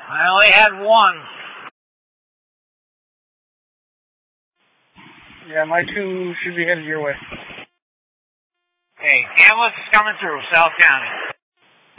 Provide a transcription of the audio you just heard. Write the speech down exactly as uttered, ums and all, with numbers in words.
I only had one. Yeah, my two should be headed your way. Okay, ambulance is coming through, South County.